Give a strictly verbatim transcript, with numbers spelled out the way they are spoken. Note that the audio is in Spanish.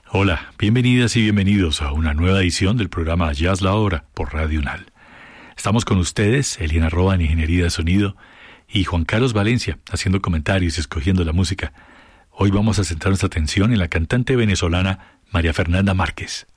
Hola, bienvenidas y bienvenidos a una nueva edición del programa Jazz La Hora por Radio Unal. Estamos con ustedes, Eliana Roa en Ingeniería de Sonido y Juan Carlos Valencia haciendo comentarios y escogiendo la música. Hoy vamos a centrar nuestra atención en la cantante venezolana María Fernanda Márquez.